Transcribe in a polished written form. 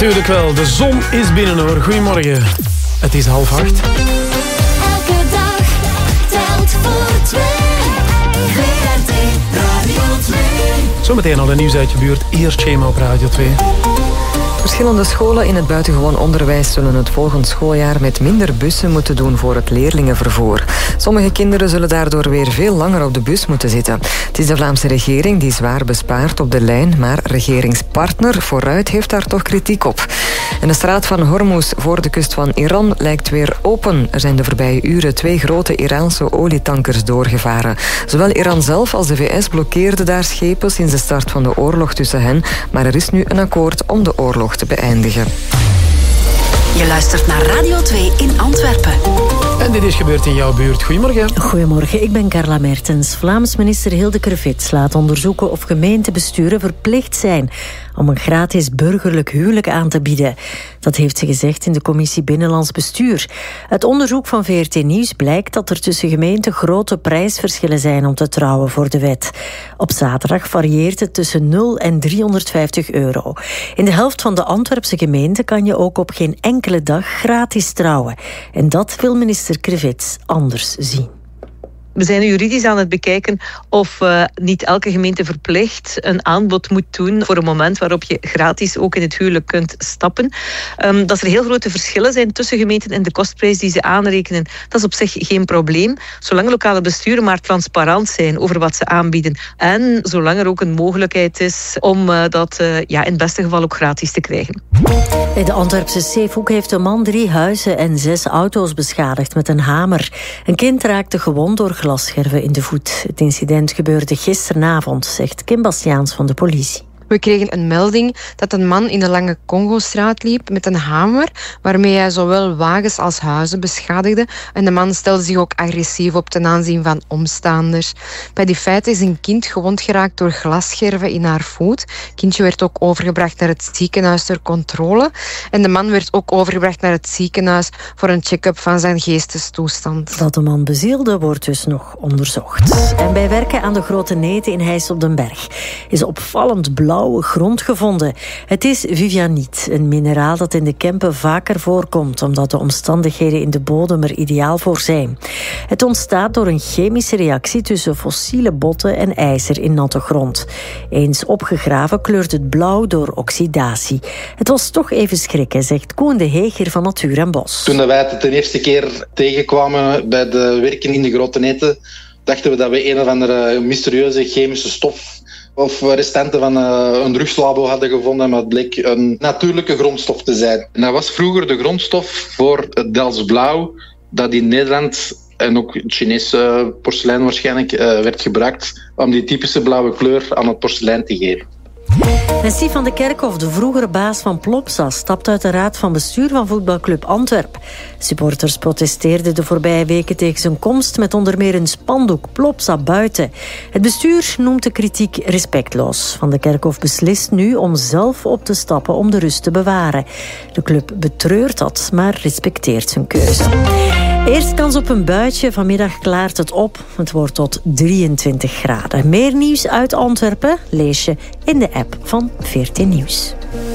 Tuurlijk wel, de zon is binnen hoor. Goedemorgen. Het is 7:30. Elke dag telt voor twee. VRT Radio 2. Zometeen al een nieuws uit je buurt. Eerst Shema op Radio 2. Verschillende scholen in het buitengewoon onderwijs zullen het volgend schooljaar met minder bussen moeten doen voor het leerlingenvervoer. Sommige kinderen zullen daardoor weer veel langer op de bus moeten zitten. Het is de Vlaamse regering die zwaar bespaart op de lijn, maar regeringspartner Vooruit heeft daar toch kritiek op. En de straat van Hormuz voor de kust van Iran lijkt weer open. Er zijn de voorbije uren 2 grote Iraanse olietankers doorgevaren. Zowel Iran zelf als de VS blokkeerden daar schepen sinds de start van de oorlog tussen hen, maar er is nu een akkoord om de oorlog te beëindigen. Je luistert naar Radio 2 in Antwerpen. En dit is gebeurd in jouw buurt. Goedemorgen. Goedemorgen, ik ben Carla Mertens. Vlaams minister Hilde Krevits laat onderzoeken of gemeentebesturen verplicht zijn om een gratis burgerlijk huwelijk aan te bieden. Dat heeft ze gezegd in de commissie Binnenlands Bestuur. Uit onderzoek van VRT Nieuws blijkt dat er tussen gemeenten grote prijsverschillen zijn om te trouwen voor de wet. Op zaterdag varieert het tussen 0 en €350. In de helft van de Antwerpse gemeenten kan je ook op geen enkele dag gratis trouwen. En dat wil minister Krevits anders zien. We zijn juridisch aan het bekijken of niet elke gemeente verplicht een aanbod moet doen voor een moment waarop je gratis ook in het huwelijk kunt stappen. Dat er heel grote verschillen zijn tussen gemeenten en de kostprijs die ze aanrekenen, dat is op zich geen probleem. Zolang lokale besturen maar transparant zijn over wat ze aanbieden en zolang er ook een mogelijkheid is om dat in het beste geval ook gratis te krijgen. Bij de Antwerpse Zeehoek heeft een man 3 huizen en 6 auto's beschadigd met een hamer. Een kind raakte gewond door glasscherven in de voet. Het incident gebeurde gisteravond, zegt Kim Bastiaans van de politie. We kregen een melding dat een man in de Lange Congostraat liep met een hamer, waarmee hij zowel wagens als huizen beschadigde. En de man stelde zich ook agressief op ten aanzien van omstaanders. Bij die feiten is een kind gewond geraakt door glasscherven in haar voet. Het kindje werd ook overgebracht naar het ziekenhuis ter controle. En de man werd ook overgebracht naar het ziekenhuis voor een check-up van zijn geestestoestand. Wat de man bezielde wordt dus nog onderzocht. En bij werken aan de Grote Neten in Heijs op den Berg is opvallend blauwe grond gevonden. Het is vivianiet, een mineraal dat in de Kempen vaker voorkomt, omdat de omstandigheden in de bodem er ideaal voor zijn. Het ontstaat door een chemische reactie tussen fossiele botten en ijzer in natte grond. Eens opgegraven kleurt het blauw door oxidatie. Het was toch even schrikken, zegt Koen de Heger van Natuur en Bos. Toen wij het de eerste keer tegenkwamen bij de werken in de Grote Neten, dachten we dat we een of andere mysterieuze chemische stof of restanten van een drugslabo hadden gevonden, maar het bleek een natuurlijke grondstof te zijn. En dat was vroeger de grondstof voor het Delfts blauw, dat in Nederland en ook het Chinese porselein waarschijnlijk werd gebruikt om die typische blauwe kleur aan het porselein te geven. En Steve van de Kerkhof, de vroegere baas van Plopsa, stapt uit de raad van bestuur van voetbalclub Antwerp. Supporters protesteerden de voorbije weken tegen zijn komst met onder meer een spandoek Plopsa buiten. Het bestuur noemt de kritiek respectloos. Van de Kerkhof beslist nu om zelf op te stappen om de rust te bewaren. De club betreurt dat, maar respecteert zijn keuze. Eerst kans op een buitje, vanmiddag klaart het op. Het wordt tot 23 graden. Meer nieuws uit Antwerpen lees je in de app van VRT Nieuws.